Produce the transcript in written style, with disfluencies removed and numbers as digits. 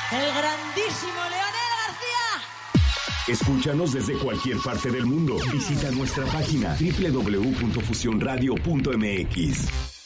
El grandísimo Leonel García. Escúchanos desde cualquier parte del mundo. Visita nuestra página www.fusionradio.mx.